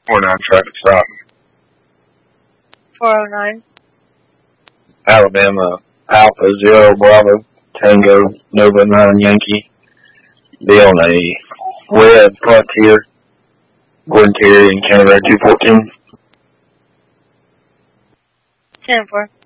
49 traffic stop. 409. Alabama Alpha Zero Bravo Tango Nova 9 Yankee. Be on a red Frontier. Gordon Terry in County Road 214. 10-4.